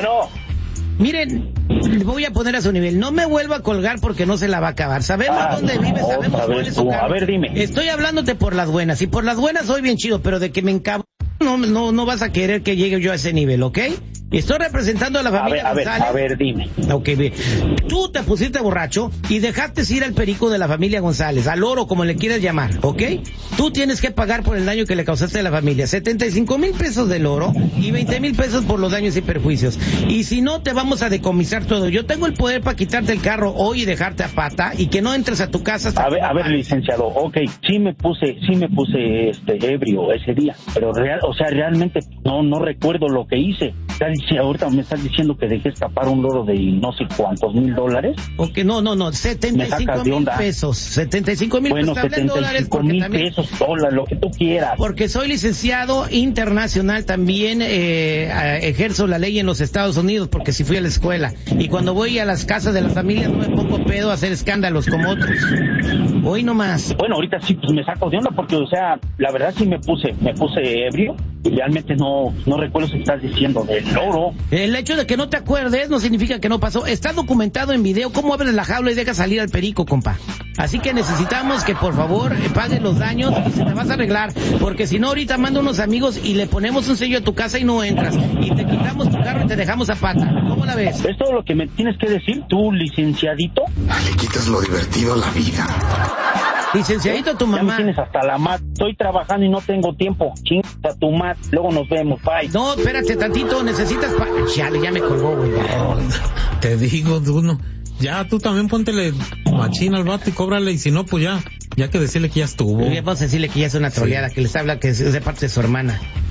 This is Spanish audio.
Bueno. Miren, le voy a poner a su nivel. No me vuelva a colgar porque no se la va a acabar. Sabemos dónde vive, sabemos cuál es su carro. A ver, dime. Estoy hablándote por las buenas. Y por las buenas soy bien chido, pero de que me encabo... No vas a querer que llegue yo a ese nivel, ¿ok? Estoy representando a la familia González. A ver, dime. Ok, bien. Tú te pusiste borracho y dejaste ir al perico de la familia González, al loro, como le quieras llamar, ¿ok? Tú tienes que pagar por el daño que le causaste a la familia. 75,000 pesos del oro y 20,000 pesos por los daños y perjuicios. Y si no, te vamos a decomisar todo. Yo tengo el poder para quitarte el carro hoy y dejarte a pata y que no entres a tu casa hasta... A ver, licenciado, ok, sí me puse ebrio ese día, pero realmente no recuerdo lo que hice. Ahorita me estás diciendo que dejé escapar un loro de no sé cuántos $1,000. Ok, no, 75,000 pesos. 75,000 pesos. Bueno, 75,000 pesos, dólares, lo que tú quieras. Porque soy licenciado internacional, también ejerzo la ley en los Estados Unidos, porque si fui a la escuela. Y cuando voy a las casas de las familias no me pongo pedo a hacer escándalos como otros. Hoy nomás. Bueno, ahorita sí, pues me saco de onda, porque, la verdad sí me puse ebrio. Y realmente no recuerdo si estás diciendo del loro. El hecho de que no te acuerdes no significa que no pasó. Está documentado en video cómo abres la jaula y dejas salir al perico, compa. Así que necesitamos que por favor pagues los daños y se te vas a arreglar, porque si no ahorita mando unos amigos y le ponemos un sello a tu casa y no entras, y te quitamos tu carro y te dejamos a pata. ¿Cómo la ves? ¿Es todo lo que me tienes que decir tú, licenciadito? Le quitas lo divertido a la vida. Licenciadito, tu mamá. Ya me tienes hasta la mat. Estoy trabajando y no tengo tiempo. Chinga tu mat. Luego nos vemos. Bye. No, espérate tantito. Necesitas... Ya me colgó, güey. Te digo, uno. Ya, tú también póntele machín al vato y cóbrale. Y si no, pues ya que decirle que ya estuvo. Vamos a decirle que ya es una troleada, que les habla que es de parte de su hermana.